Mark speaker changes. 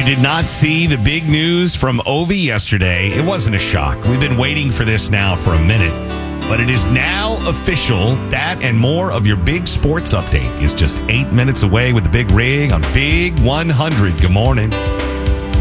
Speaker 1: did not see the big news from Ovi yesterday, it wasn't a shock. We've been waiting for this now for a minute. But it is now official. That and more of your big sports update is just 8 minutes away with the Big Rig on Big 100. Good morning.